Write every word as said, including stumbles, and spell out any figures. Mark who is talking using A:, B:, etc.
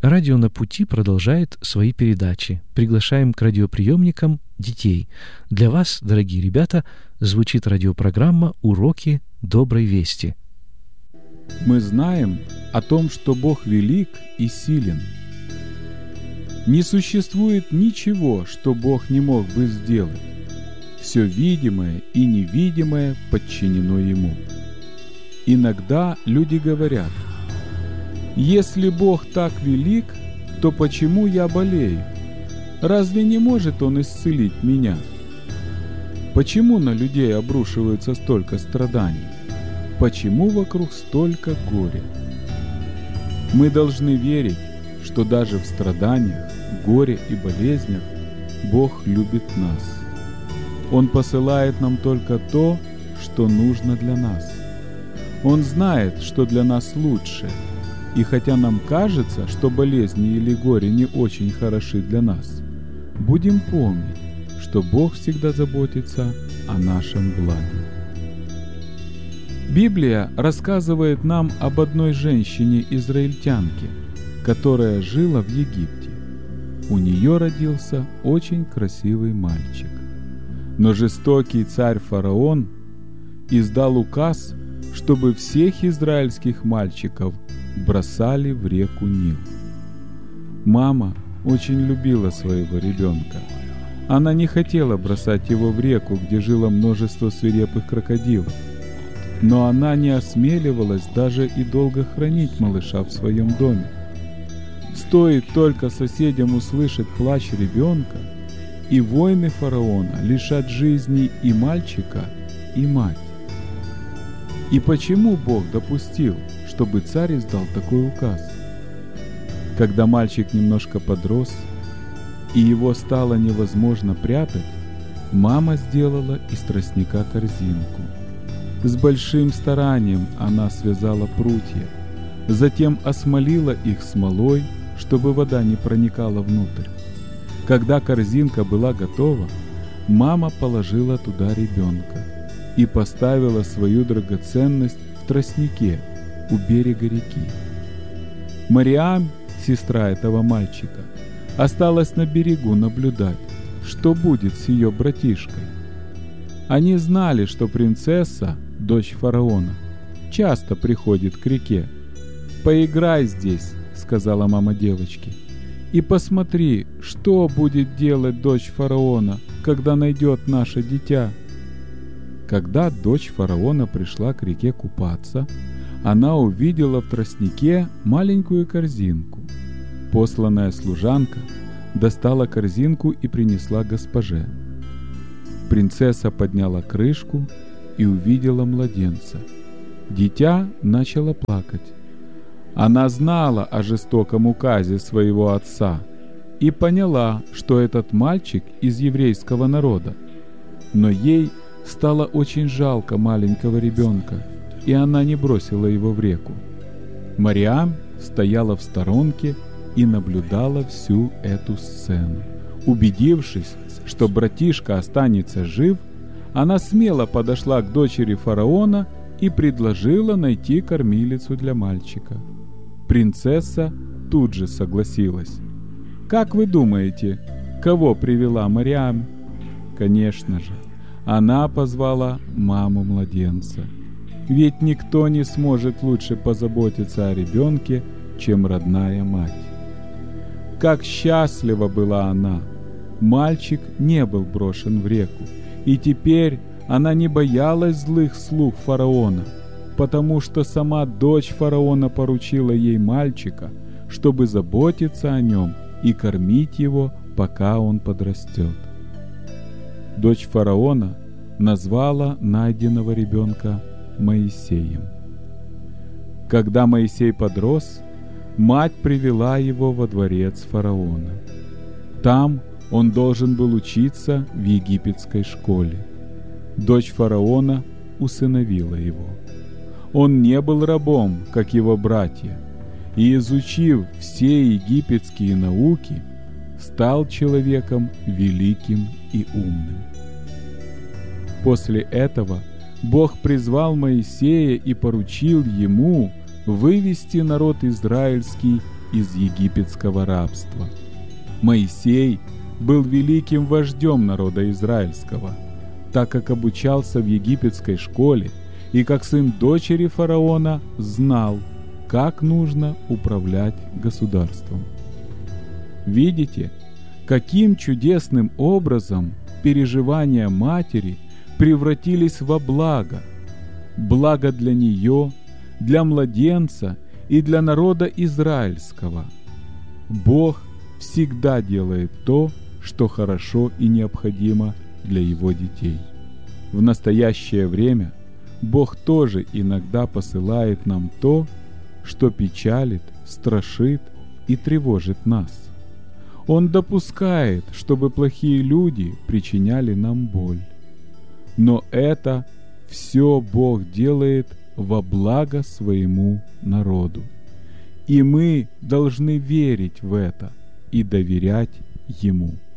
A: Радио «На пути» продолжает свои передачи. Приглашаем к радиоприемникам детей. Для вас, дорогие ребята, звучит радиопрограмма «Уроки доброй вести».
B: Мы знаем о том, что Бог велик и силен. Не существует ничего, что Бог не мог бы сделать. Все видимое и невидимое подчинено Ему. Иногда люди говорят: «Если Бог так велик, то почему я болею? Разве не может Он исцелить меня? Почему на людей обрушивается столько страданий? Почему вокруг столько горя?» Мы должны верить, что даже в страданиях, горе и болезнях Бог любит нас. Он посылает нам только то, что нужно для нас. Он знает, что для нас лучше. И хотя нам кажется, что болезни или горе не очень хороши для нас, будем помнить, что Бог всегда заботится о нашем благе. Библия рассказывает нам об одной женщине-израильтянке, которая жила в Египте. У нее родился очень красивый мальчик. Но жестокий царь фараон издал указ, чтобы всех израильских мальчиков бросали в реку Нил. Мама очень любила своего ребенка. Она не хотела бросать его в реку, где жило множество свирепых крокодилов. Но она не осмеливалась даже и долго хранить малыша в своем доме. Стоит только соседям услышать плач ребенка, и воины фараона лишат жизни и мальчика, и мать. И почему Бог допустил, чтобы царь издал такой указ? Когда мальчик немножко подрос, и его стало невозможно прятать, мама сделала из тростника корзинку. С большим старанием она связала прутья, затем осмолила их смолой, чтобы вода не проникала внутрь. Когда корзинка была готова, мама положила туда ребенка и поставила свою драгоценность в тростнике у берега реки. Мариам, сестра этого мальчика, осталась на берегу наблюдать, что будет с ее братишкой. Они знали, что принцесса, дочь фараона, часто приходит к реке. «Поиграй здесь», — сказала мама девочки, «и посмотри, что будет делать дочь фараона, когда найдет наше дитя». Когда дочь фараона пришла к реке купаться, она увидела в тростнике маленькую корзинку. Посланная служанка достала корзинку и принесла госпоже. Принцесса подняла крышку и увидела младенца. Дитя начало плакать. Она знала о жестоком указе своего отца и поняла, что этот мальчик из еврейского народа. Но ей стало очень жалко маленького ребенка, и она не бросила его в реку. Мариам стояла в сторонке и наблюдала всю эту сцену. Убедившись, что братишка останется жив, она смело подошла к дочери фараона и предложила найти кормилицу для мальчика. Принцесса тут же согласилась. Как вы думаете, кого привела Мариам? Конечно же, она позвала маму младенца. Ведь никто не сможет лучше позаботиться о ребенке, чем родная мать. Как счастлива была она! Мальчик не был брошен в реку, и теперь она не боялась злых слуг фараона, потому что сама дочь фараона поручила ей мальчика, чтобы заботиться о нем и кормить его, пока он подрастет. Дочь фараона назвала найденного ребенка Моисеем. Когда Моисей подрос, мать привела его во дворец фараона. Там он должен был учиться в египетской школе. Дочь фараона усыновила его. Он не был рабом, как его братья, и, изучив все египетские науки, стал человеком великим и умным. После этого Бог призвал Моисея и поручил ему вывести народ израильский из египетского рабства. Моисей был великим вождем народа израильского, так как обучался в египетской школе и как сын дочери фараона знал, как нужно управлять государством. Видите, каким чудесным образом переживания матери превратились во благо, благо для нее, для младенца и для народа израильского. Бог всегда делает то, что хорошо и необходимо для Его детей. В настоящее время Бог тоже иногда посылает нам то, что печалит, страшит и тревожит нас. Он допускает, чтобы плохие люди причиняли нам боль. Но это все Бог делает во благо своему народу. И мы должны верить в это и доверять Ему.